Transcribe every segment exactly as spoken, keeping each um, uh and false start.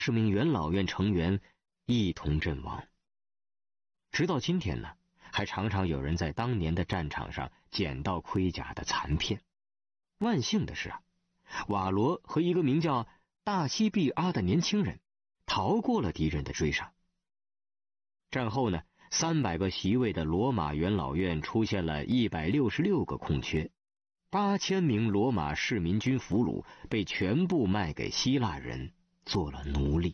十名元老院成员一同阵亡。直到今天呢，还常常有人在当年的战场上捡到盔甲的残片。万幸的是啊，瓦罗和一个名叫大西毕阿的年轻人逃过了敌人的追杀。战后呢，三百个席位的罗马元老院出现了一百六十六个空缺，八千名罗马市民军俘虏被全部卖给希腊人做了奴隶。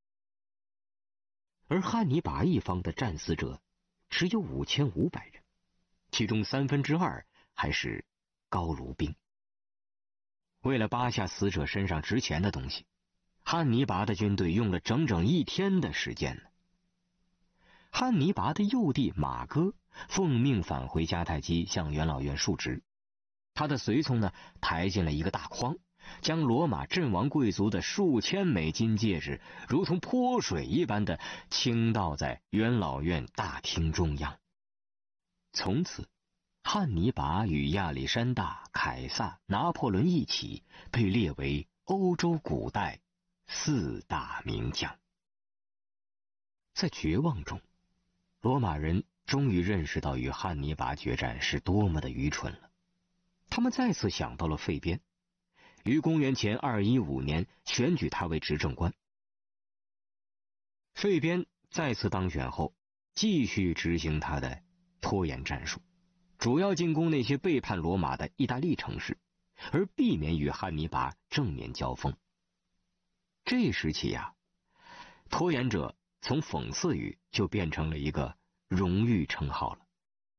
而汉尼拔一方的战死者只有五千五百人，其中三分之二还是高卢兵。为了扒下死者身上值钱的东西，汉尼拔的军队用了整整一天的时间呢。汉尼拔的幼弟马哥奉命返回迦太基向元老院述职，他的随从呢抬进了一个大筐，将罗马阵亡贵族的数千枚金戒指如同泼水一般的倾倒在元老院大厅中央。从此，汉尼拔与亚历山大、凯撒、拿破仑一起被列为欧洲古代四大名将。在绝望中，罗马人终于认识到与汉尼拔决战是多么的愚蠢了。他们再次想到了费边，于公元前二一五年选举他为执政官。费边再次当选后，继续执行他的拖延战术，主要进攻那些背叛罗马的意大利城市，而避免与汉尼拔正面交锋。这时期呀、啊，拖延者从讽刺语就变成了一个荣誉称号了。